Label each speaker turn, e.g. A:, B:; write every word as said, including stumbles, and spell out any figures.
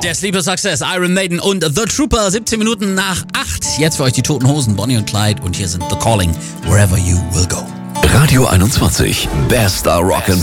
A: Der Sleeper Success, Iron Maiden und The Trooper, siebzehn Minuten nach acht. Jetzt für euch die Toten Hosen, Bonnie und Clyde. Und hier sind The Calling, Wherever You Will Go.
B: Radio einundzwanzig, Bester Rock'n'Roll.